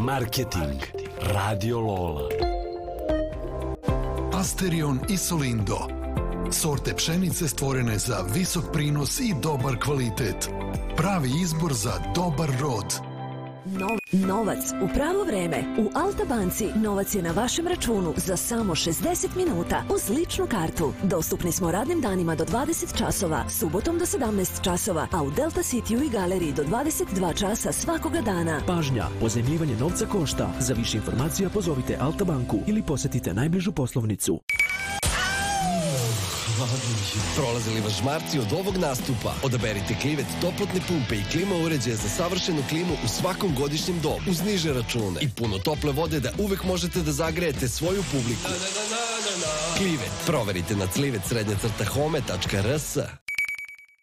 Marketing Radio Lola. Asterion i Solindo. Sorte pšenice stvorene za visok prinos i dobar kvalitet. Pravi izbor za dobar rod. Novac u pravo vreme. U Alta banci novac je na vašem računu za samo 60 minuta uz ličnu kartu. Dostupni smo radnim danima do 20 časova, subotom do 17 časova, a u Delta Cityu i galeriji do 22 časa svakoga dana. Pažnja, pozajmljivanje novca košta. Za više informacija pozovite Alta banku ili posetite najbližu poslovnicu. Prolazili vas žmarci od ovog nastupa? Odaberite Klivet toplotne pumpe i klima uređaje za savršenu klimu u svakom godišnjem domu uz niže račune i puno tople vode da uvek možete da zagrejete svoju publiku. Klivet. Proverite na clivet_home.rs.